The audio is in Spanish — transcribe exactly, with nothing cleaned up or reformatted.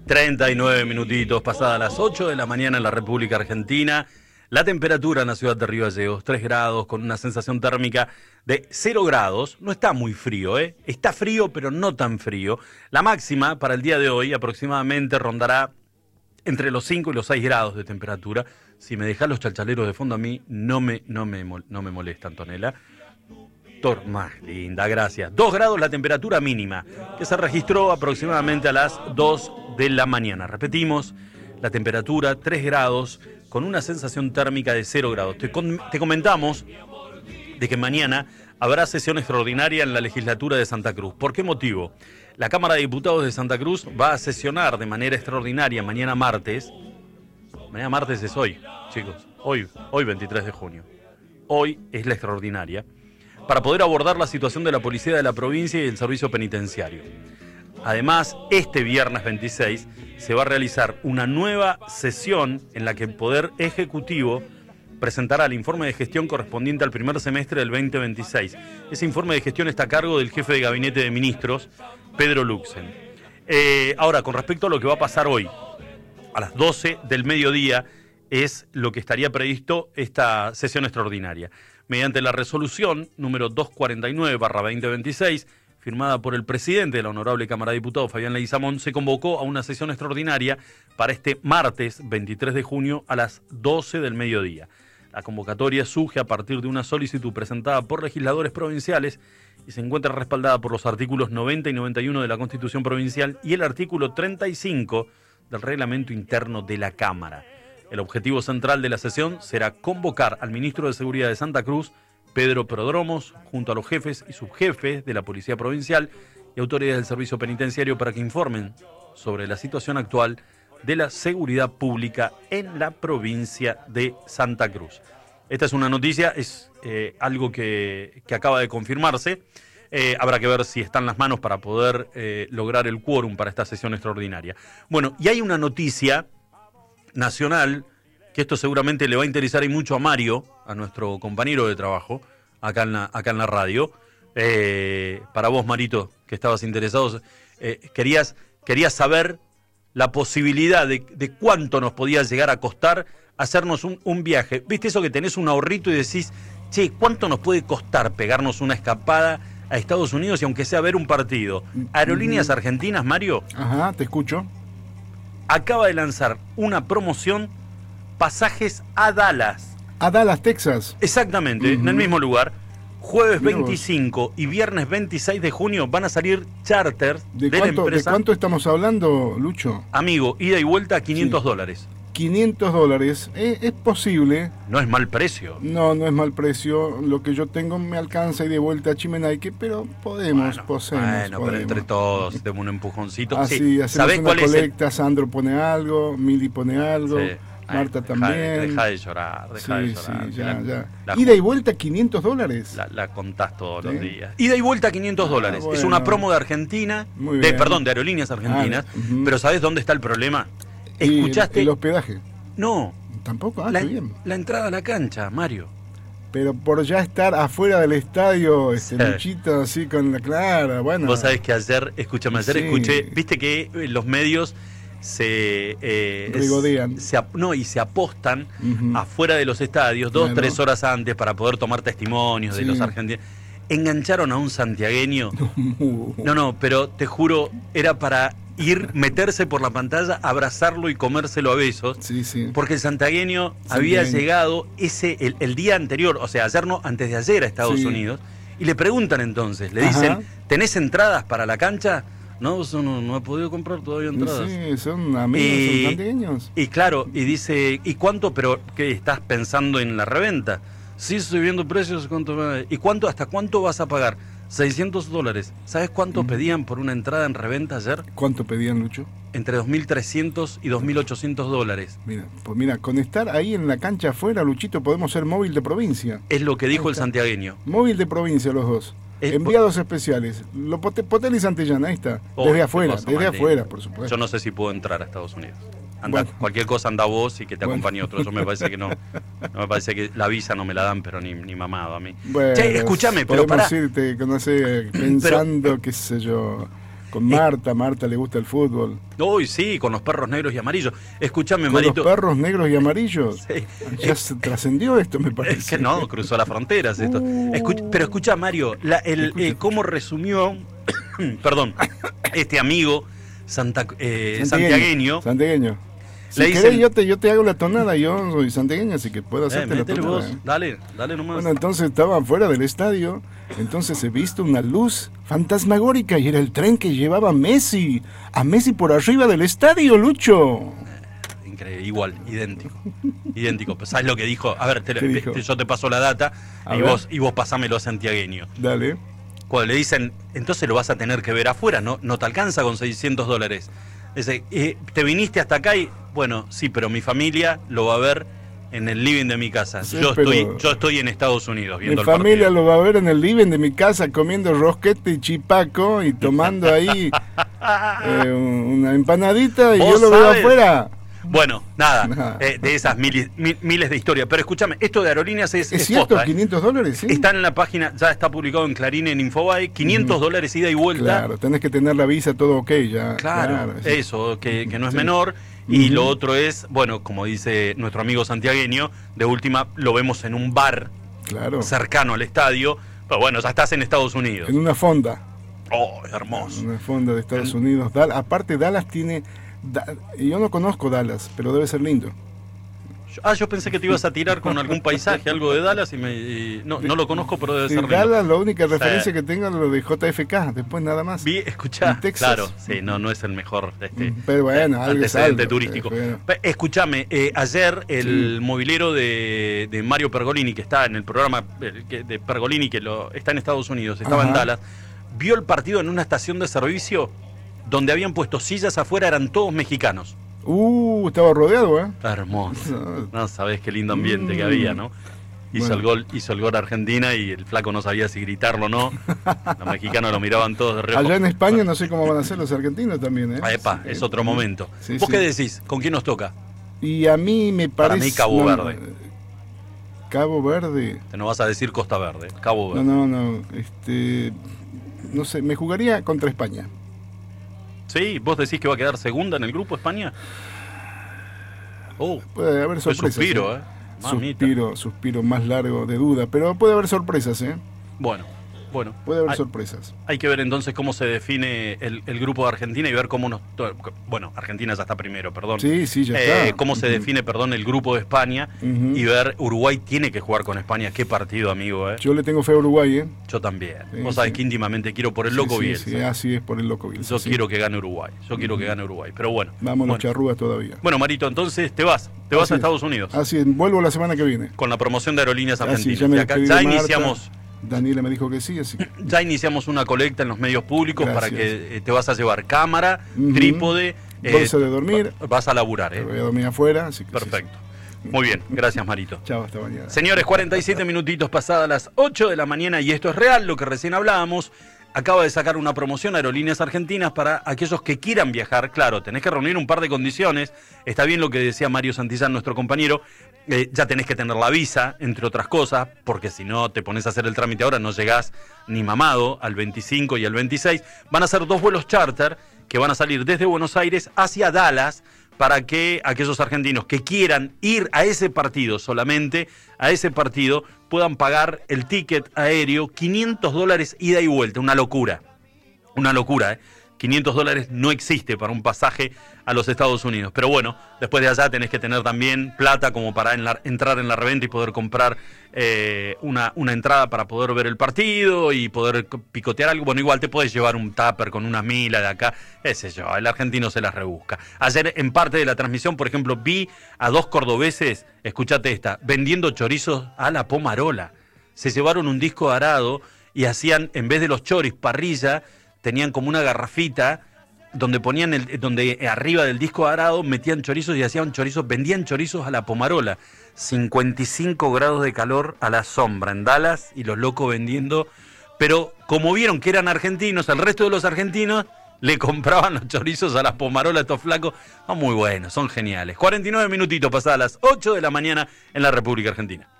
treinta y nueve minutitos pasadas las ocho de la mañana en la República Argentina. La temperatura en la ciudad de Río Gallegos, tres grados, con una sensación térmica de cero grados. No está muy frío, ¿eh? Está frío, pero no tan frío. La máxima para el día de hoy aproximadamente rondará entre los cinco y los seis grados de temperatura. Si me dejás los chalchaleros de fondo a mí, no me, no me, no me molesta, Antonella. Tor, más linda, gracias. Dos grados la temperatura mínima, que se registró aproximadamente a las dos de la mañana. Repetimos, la temperatura tres grados, con una sensación térmica de cero grados. Te, con, te comentamos de que mañana habrá sesión extraordinaria en la legislatura de Santa Cruz. ¿Por qué motivo? La Cámara de Diputados de Santa Cruz va a sesionar de manera extraordinaria mañana martes. Mañana martes es hoy, chicos. Hoy, hoy veintitrés de junio. Hoy es la extraordinaria, para poder abordar la situación de la policía de la provincia y el servicio penitenciario. Además, este viernes veintiséis se va a realizar una nueva sesión en la que el Poder Ejecutivo presentará el informe de gestión correspondiente al primer semestre del veinte veintiséis. Ese informe de gestión está a cargo del jefe de Gabinete de Ministros, Pedro Luxen. Eh, ahora, con respecto a lo que va a pasar hoy, a las doce del mediodía, es lo que estaría previsto esta sesión extraordinaria. Mediante la resolución número doscientos cuarenta y nueve barra veinte veintiséis, firmada por el presidente de la Honorable Cámara de Diputados, Fabián Leguizamón, se convocó a una sesión extraordinaria para este martes veintitrés de junio a las doce del mediodía. La convocatoria surge a partir de una solicitud presentada por legisladores provinciales y se encuentra respaldada por los artículos noventa y noventa y uno de la Constitución Provincial y el artículo treinta y cinco del Reglamento Interno de la Cámara. El objetivo central de la sesión será convocar al ministro de Seguridad de Santa Cruz, Pedro Prodromos, junto a los jefes y subjefes de la Policía Provincial y autoridades del Servicio Penitenciario para que informen sobre la situación actual de la seguridad pública en la provincia de Santa Cruz. Esta es una noticia, es eh, algo que, que acaba de confirmarse. Eh, habrá que ver si está en las manos para poder eh, lograr el quórum para esta sesión extraordinaria. Bueno, y hay una noticia nacional, que esto seguramente le va a interesar y mucho a Mario, a nuestro compañero de trabajo, acá en la, acá en la radio. Eh, para vos, Marito, que estabas interesado, eh, querías, querías saber la posibilidad de, de cuánto nos podía llegar a costar hacernos un, un viaje. ¿Viste eso que tenés un ahorrito y decís, che, ¿cuánto nos puede costar pegarnos una escapada a Estados Unidos y aunque sea ver un partido? Aerolíneas Argentinas, Mario. Ajá, te escucho. Acaba de lanzar una promoción, pasajes a Dallas. A Dallas, Texas. Exactamente, uh-huh. En el mismo lugar. Jueves veinticinco y viernes veintiséis de junio van a salir charters de, de cuánto, la empresa. ¿De cuánto estamos hablando, Lucho? Amigo, ida y vuelta a quinientos sí. dólares. quinientos dólares. ¿Es, ¿Es posible? No es mal precio. No, no es mal precio. Lo que yo tengo me alcanza y de vuelta a Chimenaique, pero podemos, bueno, posemos, bueno podemos. Pero entre todos demos un empujoncito. Así, sí. hacemos ¿Sabés una cuál colecta, es el... Sandro pone algo, Mili pone algo, sí. Marta Ay, también. Deja, deja de llorar, deja sí, de llorar. Sí, ya, la, ya. La, Ida y vuelta quinientos dólares. La, la contás todos ¿sí? los días. Ida y vuelta quinientos dólares. Ah, bueno. Es una promo de Argentina, Muy de, bien. perdón, de Aerolíneas Argentinas. Ah, uh-huh. Pero ¿sabés dónde está el problema? ¿Escuchaste? ¿Y el, el hospedaje? No. Tampoco, ah, la, qué bien. La entrada a la cancha, Mario. Pero por ya estar afuera del estadio, este, sí. Luchito, así con la clara, bueno. Vos sabés que ayer, escúchame, ayer sí. escuché, viste que los medios se eh, regodean. Se, no, y se apostan uh-huh. afuera de los estadios dos, claro. tres horas antes para poder tomar testimonios sí. de los argentinos. Engancharon a un santiagueño. No, no, pero te juro, era para ir, meterse por la pantalla, abrazarlo y comérselo a besos. Sí, sí. Porque el santiagueño había llegado ese el, el día anterior, o sea, ayer no, antes de ayer a Estados sí. Unidos, y le preguntan entonces, le dicen, ajá. ¿tenés entradas para la cancha? No, eso no, no he podido comprar todavía entradas. Sí, son amigos, y, son santiagueños. Y claro, y dice, ¿y cuánto? Pero ¿qué estás pensando en la reventa? Sí, estoy viendo precios. ¿Cuánto? ¿Y cuánto? ¿Hasta cuánto vas a pagar? seiscientos dólares. ¿Sabes cuánto mm. pedían por una entrada en reventa ayer? ¿Cuánto pedían, Lucho? Entre dos mil trescientos y dos mil ochocientos dólares. Mira, pues mira, con estar ahí en la cancha afuera, Luchito, podemos ser móvil de provincia. Es lo que dijo el santiagueño. Móvil de provincia los dos. Es Enviados por... especiales. Lo Pot Potel y Santillana, ahí está. Oh, desde afuera, desde Martín. afuera, por supuesto. Yo no sé si puedo entrar a Estados Unidos. Anda, bueno. Cualquier cosa anda vos y que te bueno. acompañe otro. Eso me parece que no. No me parece que la visa no me la dan, pero ni, ni mamado a mí. Bueno, che, escúchame, pero podemos pará. irte, no sé, pensando, pero, qué sé yo, Con Marta, eh, Marta le gusta el fútbol. Uy, sí, con los perros negros y amarillos. Escúchame, ¿Con Marito. los perros negros y amarillos? Sí. Ya eh, se trascendió esto, me parece. Es que no, cruzó las fronteras esto. Uh. Escucha, pero escucha, Mario, la, el, escucha, eh, cómo resumió, perdón, este amigo Santa, eh, santiagueño. Santiagueño. Si le querés, dicen, yo, te, yo te hago la tonada, yo soy santiagueño, así que puedo hacerte eh, la tonada. Vos. ¿Eh? Dale, dale nomás. Bueno, entonces estaban fuera del estadio, entonces he visto una luz fantasmagórica y era el tren que llevaba a Messi, a Messi por arriba del estadio, Lucho. Eh, increíble, igual, idéntico, idéntico. Pues, ¿sabes lo que dijo? A ver, te, te, dijo? Te, yo te paso la data y vos, y vos pasámelo a santiagueño. Dale. Cuando le dicen, entonces lo vas a tener que ver afuera, no, no te alcanza con seiscientos dólares. Dice, eh, te viniste hasta acá y, bueno, sí, pero mi familia lo va a ver en el living de mi casa. Sí, yo, estoy, yo estoy en Estados Unidos viendo el partido. Mi familia lo va a ver en el living de mi casa comiendo rosquete y chipaco y tomando ahí eh, una empanadita y yo lo veo afuera. Bueno, nada, eh, de esas miles, mil, miles de historias. Pero escúchame, esto de aerolíneas es, ¿Es, es cierto? posta, ¿quinientos dólares? ¿Sí? Está en la página, ya está publicado en Clarín, en Infobae, quinientos dólares ida y vuelta. Claro, tenés que tener la visa, todo ok ya. Claro, claro eso, que, que no es sí. menor. Y uh-huh. lo otro es, bueno, como dice nuestro amigo santiagueño, de última lo vemos en un bar claro. cercano al estadio. Pero bueno, ya estás en Estados Unidos. En una fonda. Oh, hermoso. En una fonda de Estados Unidos. Dal- aparte, Dallas tiene... Da- yo no conozco Dallas, pero debe ser lindo. Ah, yo pensé que te ibas a tirar con algún paisaje, algo de Dallas, y, me, y no, no lo conozco, pero debe sí, ser lindo. Dallas, la única referencia sí. que tengo es lo de J F K, después nada más. Vi, escuchá, claro, sí, no, no es el mejor este, pero bueno, eh, antecedente algo, turístico. Pero... Escúchame, eh, ayer el sí. movilero de, de Mario Pergolini, que está en el programa de Pergolini, que lo, está en Estados Unidos, estaba Ajá. en Dallas, vio el partido en una estación de servicio donde habían puesto sillas afuera, eran todos mexicanos. Uh, estaba rodeado, ¿eh? Hermoso. No sabés qué lindo ambiente mm. que había, ¿no? Hizo bueno. el gol, hizo el gol Argentina y el flaco no sabía si gritarlo o no. Los mexicanos lo miraban todos de reojo. Allá en España no sé cómo van a ser los argentinos también, ¿eh? Ah, epa, sí. es otro momento. Sí, ¿Vos sí. qué decís? ¿Con quién nos toca? Y a mí me parece... Para mí Cabo no, Verde. Cabo Verde. Te no vas a decir Costa Verde, Cabo Verde. No, no, no. Este, no sé, me jugaría contra España. ¿Sí? ¿Vos decís que va a quedar segunda en el grupo España? Oh, puede haber sorpresas. Suspiro, ¿eh? ¿eh? Suspiro, suspiro más largo de duda, pero puede haber sorpresas, ¿eh? Bueno, bueno. Puede haber hay, sorpresas. Hay que ver entonces cómo se define el, el grupo de Argentina y ver cómo nos... Bueno, Argentina ya está primero, perdón. Sí, sí, ya eh, está. Cómo uh-huh. se define, perdón, el grupo de España uh-huh. y ver Uruguay tiene que jugar con España. Qué partido, amigo, ¿eh? Yo le tengo fe a Uruguay, ¿eh? Yo también. Sí, Vos sabés sí. que íntimamente quiero por el sí, loco sí, Bielsa. Sí, así es, por el loco Bielsa. Yo sí. quiero que gane Uruguay. Yo quiero uh-huh. que gane Uruguay. Pero bueno. Vamos bueno. los charrúas todavía. Bueno, Marito, entonces te vas. Te vas así a Estados Unidos. Así es. Vuelvo la semana que viene. Con la promoción de Aerolíneas Argentinas. Así, ya, y acá ya iniciamos... Daniela me dijo que sí, así que... Ya iniciamos una colecta en los medios públicos Gracias. para que eh, te vas a llevar cámara, uh-huh. trípode, bolsa eh, de dormir. Vas a laburar, ¿eh? Voy a dormir afuera, así que perfecto. Sí, sí. Muy bien, gracias Marito. Chao, hasta mañana. Señores, cuarenta y siete minutitos pasadas las ocho de la mañana y esto es real, lo que recién hablábamos. Acaba de sacar una promoción Aerolíneas Argentinas para aquellos que quieran viajar. Claro, tenés que reunir un par de condiciones. Está bien lo que decía Mario Santillán, nuestro compañero. Eh, ya tenés que tener la visa, entre otras cosas, porque si no te pones a hacer el trámite ahora no llegás ni mamado al veinticinco y al veintiséis. Van a ser dos vuelos charter que van a salir desde Buenos Aires hacia Dallas para que aquellos argentinos que quieran ir a ese partido solamente, a ese partido, puedan pagar el ticket aéreo, quinientos dólares ida y vuelta, una locura, una locura, ¿eh? quinientos dólares no existe para un pasaje a los Estados Unidos. Pero bueno, después de allá tenés que tener también plata como para en la, entrar en la reventa y poder comprar eh, una, una entrada para poder ver el partido y poder picotear algo. Bueno, igual te podés llevar un tupper con una mila de acá, qué sé yo, el argentino se las rebusca. Ayer en parte de la transmisión, por ejemplo, vi a dos cordobeses, escuchate esta, vendiendo chorizos a la pomarola. Se llevaron un disco arado y hacían, en vez de los choris, parrilla, tenían como una garrafita donde ponían el, donde arriba del disco arado metían chorizos y hacían chorizos, vendían chorizos a la pomarola. cincuenta y cinco grados de calor a la sombra en Dallas y los locos vendiendo. Pero como vieron que eran argentinos, el resto de los argentinos le compraban los chorizos a las pomarolas a estos flacos. Son muy buenos, son geniales. cuarenta y nueve minutitos pasadas las ocho de la mañana en la República Argentina.